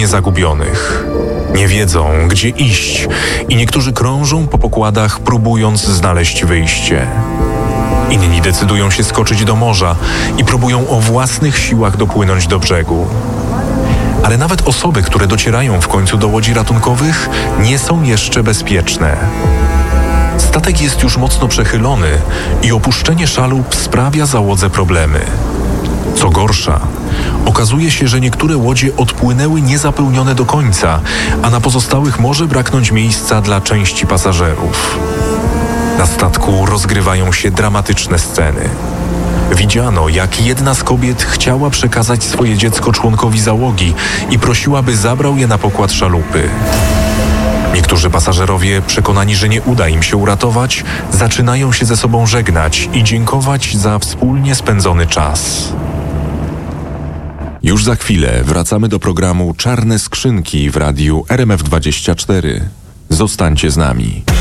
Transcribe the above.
zupełnie zagubionych. Nie wiedzą, gdzie iść i niektórzy krążą po pokładach, próbując znaleźć wyjście. Inni decydują się skoczyć do morza i próbują o własnych siłach dopłynąć do brzegu. Ale nawet osoby, które docierają w końcu do łodzi ratunkowych, nie są jeszcze bezpieczne. Statek jest już mocno przechylony i opuszczenie szalup sprawia załodze problemy. Co gorsza, okazuje się, że niektóre łodzie odpłynęły niezapełnione do końca, a na pozostałych może braknąć miejsca dla części pasażerów. Na statku rozgrywają się dramatyczne sceny. Widziano, jak jedna z kobiet chciała przekazać swoje dziecko członkowi załogi i prosiła, by zabrał je na pokład szalupy. Niektórzy pasażerowie, przekonani, że nie uda im się uratować, zaczynają się ze sobą żegnać i dziękować za wspólnie spędzony czas. Już za chwilę wracamy do programu Czarne Skrzynki w radiu RMF24. Zostańcie z nami.